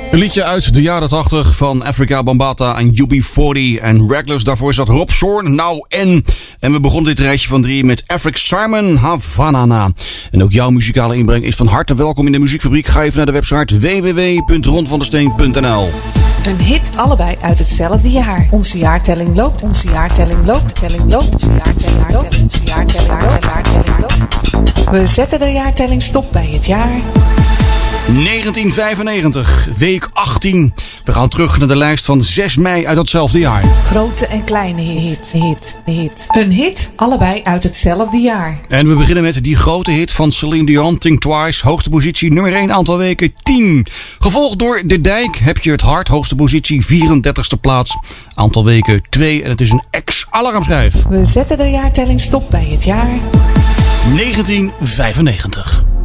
Een liedje uit de jaren 80 van Afrika Bambaataa en UB40 en Reckless. Daarvoor zat Rob Zorn, Nou en we begonnen dit rijtje van 3 met Afric Simon, Havana. En ook jouw muzikale inbreng is van harte welkom in de Muziekfabriek. Ga even naar de website www.ronvandersteen.nl. Een hit, allebei uit hetzelfde jaar. Onze jaartelling loopt, onze jaartelling loopt, de telling loopt, onze jaartelling loopt, onze jaartelling loopt, jaartelling loopt. We zetten de jaartelling stop bij het jaar 1995, week 18. We gaan terug naar de lijst van 6 mei uit datzelfde jaar. Grote en kleine hit. Een hit, allebei uit hetzelfde jaar. En we beginnen met die grote hit van Celine Dion, Think Twice. Hoogste positie, nummer 1, aantal weken 10. Gevolgd door De Dijk, Heb je het hart. Hoogste positie, 34ste plaats. Aantal weken 2 en het is een ex-alarmschijf. We zetten de jaartelling stop bij het jaar 1995.